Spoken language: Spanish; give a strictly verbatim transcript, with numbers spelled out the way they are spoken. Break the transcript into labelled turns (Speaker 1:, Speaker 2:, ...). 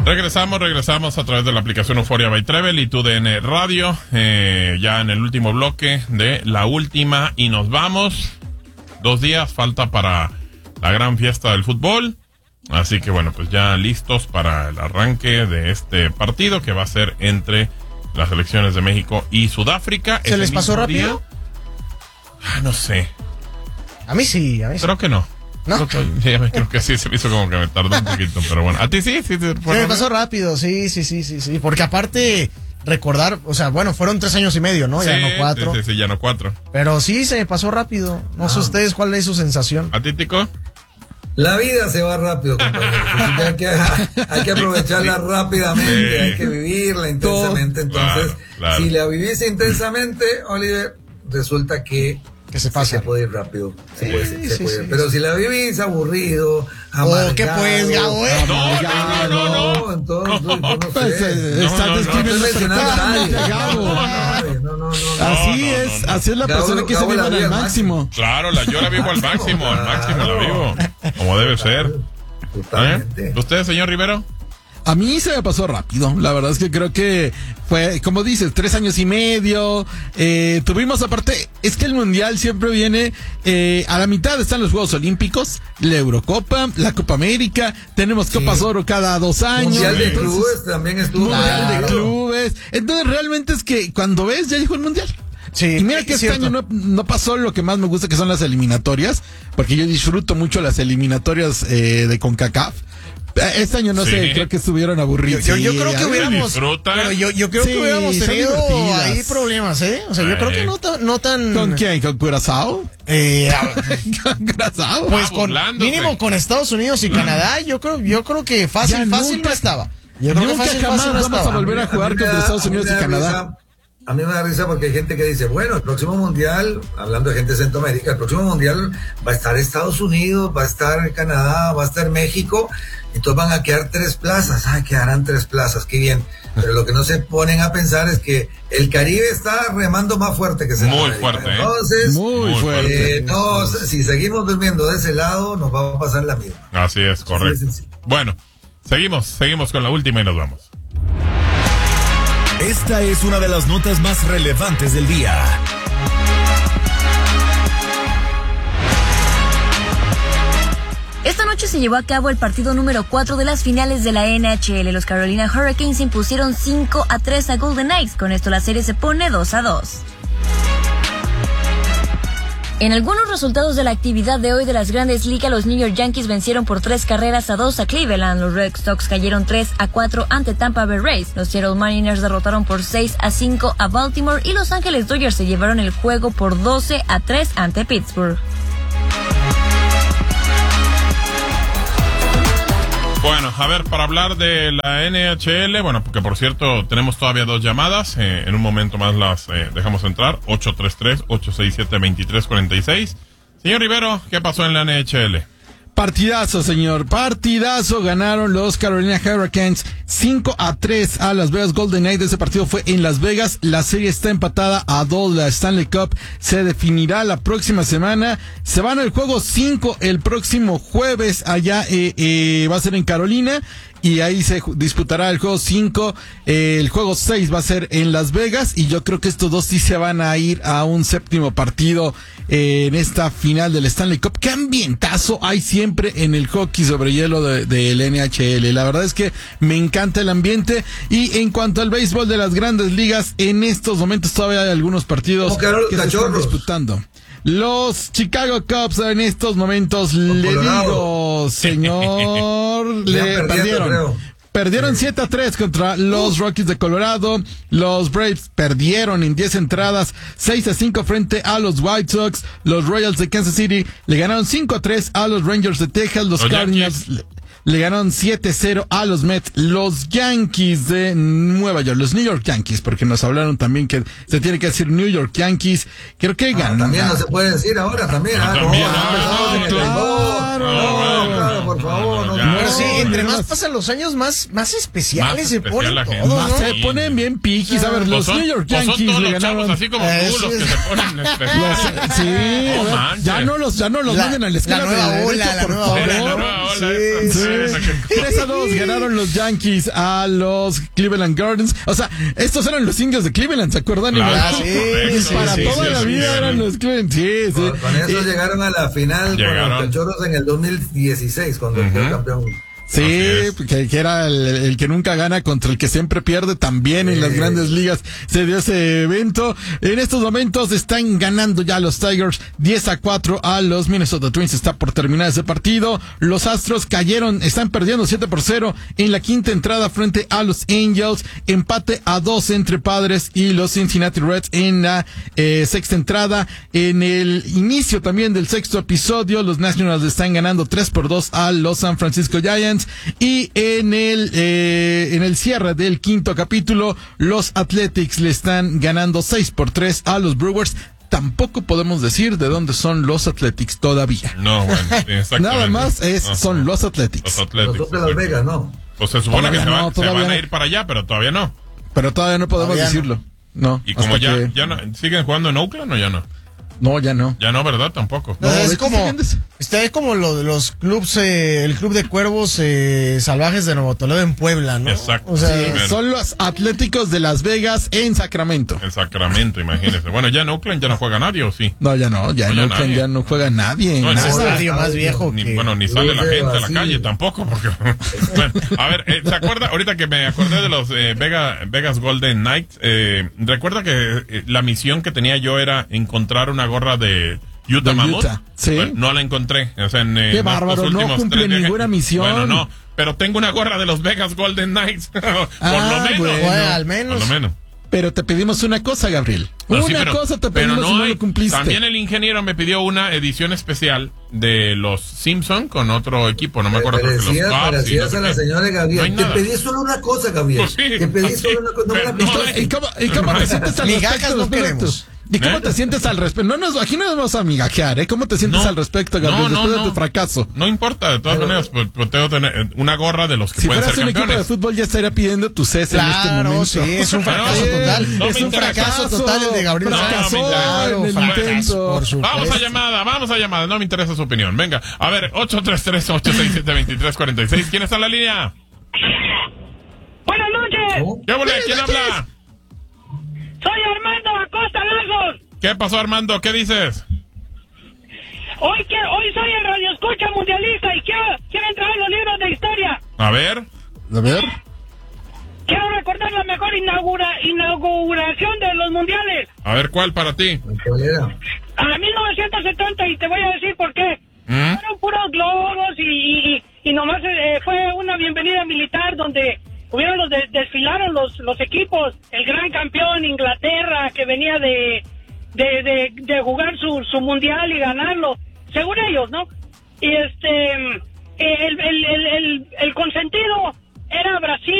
Speaker 1: Regresamos, regresamos a través de la aplicación Euforia by Travel y tu D N Radio, eh, ya en el último bloque de la última y nos vamos. Dos días falta para la gran fiesta del fútbol, así que bueno, pues ya listos para el arranque de este partido que va a ser entre las selecciones de México y Sudáfrica.
Speaker 2: ¿Se les pasó rápido?
Speaker 1: Día, ah, no sé.
Speaker 2: A mí sí, a mí sí.
Speaker 1: Creo que no.
Speaker 2: ¿No?
Speaker 1: Creo que, ya, creo que sí, se me hizo como que me tardó un poquito, pero bueno. ¿A ti sí? Sí, sí,
Speaker 2: se me pasó rápido, sí, sí, sí, sí, sí. Porque aparte, recordar, o sea, bueno, fueron tres años y medio, ¿no?
Speaker 1: Sí,
Speaker 2: ya no cuatro.
Speaker 1: Sí, sí, sí, ya no cuatro.
Speaker 2: Pero sí, se me pasó rápido. No ah. sé ustedes cuál es su sensación.
Speaker 1: ¿A ti, Tico?
Speaker 3: La vida se va rápido, compañero. hay, que, hay que aprovecharla sí. rápidamente, sí. hay que vivirla intensamente. Entonces, claro, claro. si la vivís intensamente, Oliver, resulta que
Speaker 2: que se pasa.
Speaker 3: Se puede ir rápido. Se
Speaker 2: sí,
Speaker 3: puede,
Speaker 2: sí,
Speaker 3: se
Speaker 2: sí,
Speaker 3: puede.
Speaker 2: Sí,
Speaker 3: Pero
Speaker 2: sí.
Speaker 3: si la vivís aburrido, amargado.
Speaker 2: Oh, ¿qué pues, Gabo? Eh?
Speaker 1: No, no, no, no.
Speaker 3: Entonces, no, no, no sé.
Speaker 4: Estás describiendo
Speaker 3: Gabo.
Speaker 4: No, no, no. Así es, así es la persona que se vive al máximo.
Speaker 1: Claro, la, yo la vivo al máximo, al máximo la vivo. Como debe ser. ¿Eh? ¿Usted, señor Rivero?
Speaker 4: A mí se me pasó rápido, la verdad es que creo que fue, como dices, tres años y medio, eh, tuvimos aparte, es que el Mundial siempre viene, eh, a la mitad están los Juegos Olímpicos, la Eurocopa, la Copa América, tenemos sí. Copas Oro cada dos años.
Speaker 3: Mundial de
Speaker 4: entonces,
Speaker 3: Clubes también estuvo.
Speaker 4: Mundial
Speaker 3: claro.
Speaker 4: de Clubes, entonces realmente es que cuando ves ya llegó el Mundial.
Speaker 2: Sí,
Speaker 4: y mira que este
Speaker 2: cierto.
Speaker 4: año no, no pasó lo que más me gusta, que son las eliminatorias, porque yo disfruto mucho las eliminatorias eh, de CONCACAF. Este año no sí. sé, creo que estuvieron aburridos.
Speaker 2: Yo, yo, yo creo que hubiéramos, pero yo, yo creo sí, que hubiéramos tenido ahí problemas, ¿eh? O sea, yo eh. creo que no tan, no tan.
Speaker 4: ¿Con quién? ¿Con Curazao?
Speaker 2: Eh,
Speaker 4: ¿Con Curazao?
Speaker 2: Pues ah, con mínimo con Estados Unidos y Canadá, yo creo, yo creo que fácil, ya fácil nunca, no estaba. Yo creo
Speaker 4: nunca que fácil, jamás fácil no vamos estaba. a volver a jugar a contra da, Estados Unidos y Canadá.
Speaker 3: Risa. A mí me da risa porque hay gente que dice, bueno, el próximo mundial, hablando de gente de Centroamérica, el próximo mundial va a estar Estados Unidos, va a estar Canadá, va a estar México, entonces van a quedar tres plazas, ay, quedarán tres plazas, qué bien. Pero lo que no se ponen a pensar es que el Caribe está remando más fuerte que Centroamérica.
Speaker 1: Muy fuerte, ¿eh?
Speaker 3: Entonces,
Speaker 4: muy fuerte.
Speaker 3: Eh, no, si seguimos durmiendo de ese lado, nos va a pasar la misma.
Speaker 1: Así es, correcto. Así es bueno, seguimos, seguimos con la última y nos vamos.
Speaker 5: Esta es una de las notas más relevantes del día.
Speaker 6: Esta noche se llevó a cabo el partido número cuatro de las finales de la N H L. Los Carolina Hurricanes impusieron cinco a tres a Golden Knights. Con esto la serie se pone dos a dos. En algunos resultados de la actividad de hoy de las Grandes Ligas, los New York Yankees vencieron por tres carreras a dos a Cleveland. Los Red Sox cayeron tres a cuatro ante Tampa Bay Rays. Los Seattle Mariners derrotaron por seis a cinco a Baltimore y Los Ángeles Dodgers se llevaron el juego por doce a tres ante Pittsburgh.
Speaker 1: Bueno, a ver, para hablar de la N H L, bueno, porque por cierto tenemos todavía dos llamadas, eh, en un momento más las eh, dejamos entrar, ocho tres tres, ocho seis siete, dos tres cuatro seis. Señor Rivero, ¿qué pasó en la N H L?
Speaker 4: Partidazo, señor, partidazo, ganaron los Carolina Hurricanes cinco a tres a Las Vegas Golden Knights. Ese partido fue en Las Vegas, la serie está empatada a dos, la Stanley Cup se definirá la próxima semana, se van al juego cinco el próximo jueves, allá eh, eh, va a ser en Carolina, y ahí se disputará el juego cinco, eh, el juego seis va a ser en Las Vegas, y yo creo que estos dos sí se van a ir a un séptimo partido eh, en esta final del Stanley Cup. ¿Qué ambientazo hay siempre en el hockey sobre hielo del de, de N H L? La verdad es que me encanta el ambiente. Y en cuanto al béisbol de las Grandes Ligas, en estos momentos todavía hay algunos partidos que se están disputando. Los Chicago Cubs en estos momentos, le digo, señor, le perdieron. Perdieron siete a tres contra los Rockies de Colorado. Los Braves perdieron en diez entradas, seis a cinco frente a los White Sox. Los Royals de Kansas City le ganaron cinco a tres a los Rangers de Texas. Los, los Cardinals le, le ganaron siete a cero a los Mets. Los Yankees de Nueva York, los New York Yankees, porque nos hablaron también que se tiene que decir New York Yankees. Creo que
Speaker 3: ah,
Speaker 4: ganan.
Speaker 3: También no se puede decir ahora, también.
Speaker 1: No,
Speaker 3: ah,
Speaker 1: también,
Speaker 3: no,
Speaker 1: no,
Speaker 3: no, claro,
Speaker 1: no, no,
Speaker 3: claro, por favor. No,
Speaker 2: no, no, sí, entre más pasan los años, más, más especiales más se ponen todo, ¿no?
Speaker 4: Más se ponen bien piquis. A ver, los
Speaker 1: son,
Speaker 4: New York Yankees
Speaker 1: son
Speaker 4: le ganaron.
Speaker 1: Así como tú, los que se ponen especiales.
Speaker 4: Sí, no ya no los, ya no los
Speaker 2: la,
Speaker 4: manden a la escuela
Speaker 2: la nueva
Speaker 4: de
Speaker 2: ola,
Speaker 4: derecho,
Speaker 2: la
Speaker 4: por
Speaker 2: nueva
Speaker 4: favor.
Speaker 2: ola.
Speaker 1: La nueva ola.
Speaker 4: Sí, sí, tres a dos ganaron los Yankees a los Cleveland Guardians. O sea, estos eran los indios de Cleveland, ¿se acuerdan?
Speaker 1: Claro,
Speaker 4: sí,
Speaker 1: correcto,
Speaker 4: para
Speaker 1: sí,
Speaker 4: toda
Speaker 1: sí,
Speaker 4: la
Speaker 1: sí,
Speaker 4: vida
Speaker 1: sí,
Speaker 4: eran
Speaker 1: sí.
Speaker 4: los Cleveland. Sí, sí.
Speaker 3: Con, con eso
Speaker 4: Y,
Speaker 3: llegaron a la final
Speaker 1: llegaron.
Speaker 3: con los Cachorros en el dos mil dieciséis, cuando uh-huh. fue campeón.
Speaker 4: Sí, que, que era el, el que nunca gana contra el que siempre pierde. También en las grandes ligas se dio ese evento. En estos momentos están ganando ya los Tigers diez a cuatro a los Minnesota Twins. Está por terminar ese partido. Los Astros cayeron, están perdiendo siete por cero en la quinta entrada frente a los Angels. Empate a dos entre Padres y los Cincinnati Reds en la eh, sexta entrada. En el inicio también del sexto episodio, los Nationals están ganando tres por dos a los San Francisco Giants. Y en el eh, en el cierre del quinto capítulo, los Athletics le están ganando seis por tres a los Brewers. Tampoco podemos decir de dónde son los Athletics todavía.
Speaker 1: No, bueno, exactamente.
Speaker 4: Nada más es, uh-huh. son los Athletics.
Speaker 3: Los Athletics. Los de Las Vegas, ¿no?
Speaker 1: Pues se supone
Speaker 4: todavía
Speaker 1: que se,
Speaker 4: no,
Speaker 1: va, se van
Speaker 4: no.
Speaker 1: a ir para allá, pero todavía no.
Speaker 4: Pero todavía no podemos
Speaker 2: todavía
Speaker 4: decirlo. No. no
Speaker 1: y como ya,
Speaker 4: que...
Speaker 1: ya no, ¿siguen jugando en Oakland o ya no?
Speaker 4: No, ya no.
Speaker 1: Ya no, ¿verdad? Tampoco.
Speaker 2: No,
Speaker 4: No,
Speaker 2: es como,
Speaker 4: fíjense.
Speaker 2: está es como lo de los clubs, eh, el club de cuervos eh, salvajes de Nuevo Toledo en Puebla, ¿no?
Speaker 1: Exacto.
Speaker 2: O sea,
Speaker 1: Sí,
Speaker 4: son los Atléticos de Las Vegas en Sacramento.
Speaker 1: En Sacramento, imagínese. Bueno, ya en Oakland ya no juega nadie, ¿o sí?
Speaker 4: No, ya no, ya
Speaker 1: No,
Speaker 4: en
Speaker 1: ya
Speaker 4: Oakland
Speaker 1: nadie.
Speaker 4: ya no juega nadie.
Speaker 1: No,
Speaker 2: es
Speaker 1: no,
Speaker 2: el
Speaker 1: no,
Speaker 2: estadio más viejo
Speaker 1: Ni,
Speaker 2: que...
Speaker 1: bueno, ni sale la
Speaker 3: Luis de
Speaker 1: gente a la
Speaker 3: Brasil.
Speaker 1: calle tampoco, porque... Bueno, a ver, eh, ¿se acuerda? Ahorita que me acordé de los eh, Vega, Vegas Golden Knights, eh, recuerda que eh, la misión que tenía yo era encontrar una gorra de Utah
Speaker 4: De
Speaker 1: Mammoth.
Speaker 4: Utah, sí.
Speaker 1: Bueno, no la encontré. O sea, en, eh,
Speaker 4: Qué
Speaker 1: los
Speaker 4: bárbaro, no
Speaker 1: últimos
Speaker 4: cumple
Speaker 1: tres viajes.
Speaker 4: ninguna misión.
Speaker 1: Bueno, no, pero tengo una gorra de los Vegas Golden Knights. Por
Speaker 4: Ah,
Speaker 1: lo menos.
Speaker 4: bueno.
Speaker 2: Bueno, al menos.
Speaker 1: Por lo menos.
Speaker 4: Pero te pedimos una cosa, Gabriel.
Speaker 1: Pero
Speaker 4: una
Speaker 1: sí, pero-
Speaker 4: cosa te
Speaker 1: pero
Speaker 4: pedimos y no
Speaker 1: hay-
Speaker 4: lo cumpliste.
Speaker 1: También el ingeniero me pidió una edición especial de los Simpson con otro equipo, no me acuerdo, creo que los
Speaker 3: Parecías,
Speaker 1: Cubs y no
Speaker 3: parecías
Speaker 1: sé
Speaker 3: a la
Speaker 1: qué.
Speaker 3: señora
Speaker 1: No hay
Speaker 3: Gabriel. Te
Speaker 1: nada.
Speaker 3: pedí solo una cosa, Gabriel.
Speaker 1: Pues sí,
Speaker 3: te pedí
Speaker 1: así,
Speaker 3: solo una cosa. No me la
Speaker 1: pero no
Speaker 3: pediste.
Speaker 1: hay-
Speaker 4: ¿Y cómo, y cómo te sientes al
Speaker 2: Migajas
Speaker 4: respecto?
Speaker 2: no
Speaker 4: Después de
Speaker 2: queremos.
Speaker 4: tu- ¿Y cómo
Speaker 1: ¿Eh?
Speaker 4: te sientes al respecto? No nos, aquí no nos vamos a migajear, ¿eh? ¿Cómo te sientes
Speaker 1: No,
Speaker 4: al respecto, Gabriel,
Speaker 1: no, no,
Speaker 4: después
Speaker 1: no.
Speaker 4: de tu fracaso?
Speaker 1: No importa, de todas
Speaker 3: Pero-
Speaker 1: maneras, pues, pues tengo que tener una gorra de los que
Speaker 4: Si
Speaker 1: pueden
Speaker 4: fueras
Speaker 1: ser
Speaker 4: un equipo de
Speaker 1: campeones.
Speaker 4: fútbol ya estaría pidiendo tu cese en este
Speaker 2: Claro,
Speaker 4: momento.
Speaker 2: sí, es un fracaso
Speaker 1: No,
Speaker 2: total.
Speaker 1: no me
Speaker 2: es un
Speaker 1: interesa.
Speaker 2: fracaso total el de Gabriel
Speaker 1: No,
Speaker 2: Sainz.
Speaker 1: me
Speaker 4: Fracasó
Speaker 1: interesa.
Speaker 4: en el
Speaker 2: Fracaso,
Speaker 4: intento.
Speaker 2: por supuesto.
Speaker 1: Vamos a llamada, vamos a llamada, no me interesa su opinión. Venga, a ver, ocho tres tres, ocho seis siete, dos tres cuatro seis. ¿Quién está en la línea?
Speaker 7: Buenas noches,
Speaker 3: ¿Cómo?
Speaker 1: ¿Qué volé? ¿Quién habla?
Speaker 7: soy Armando Acosta Lagos.
Speaker 1: ¿Qué pasó, Armando? ¿Qué dices?
Speaker 7: Hoy quiero, hoy soy el Radio Escucha Mundialista y quiero, quiero entrar en los libros de historia.
Speaker 1: A ver.
Speaker 4: A ver.
Speaker 7: Quiero recordar la mejor inaugura, inauguración de los mundiales.
Speaker 1: A ver, ¿cuál para ti?
Speaker 3: ¿Cuál era?
Speaker 7: A la mil novecientos setenta y te voy a decir por qué.
Speaker 1: ¿Mm?
Speaker 7: Fueron puros globos y, y, y nomás eh, fue una bienvenida militar donde hubieron los de- desfilaron los, los equipos. El gran campeón Inglaterra que venía de, de, de, de jugar su, su mundial y ganarlo. Según ellos, ¿no? Y este, el, el, el, el, el consentido era Brasil.